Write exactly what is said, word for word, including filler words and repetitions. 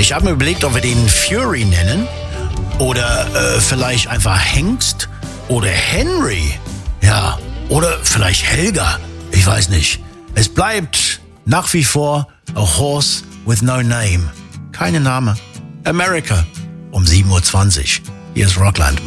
Ich habe mir überlegt, ob wir den Fury nennen oder äh, vielleicht einfach Hengst oder Henry. Ja, oder vielleicht Helga. Ich weiß nicht. Es bleibt nach wie vor a horse with no name. Keine Name. America um sieben Uhr zwanzig. Hier ist Rockland.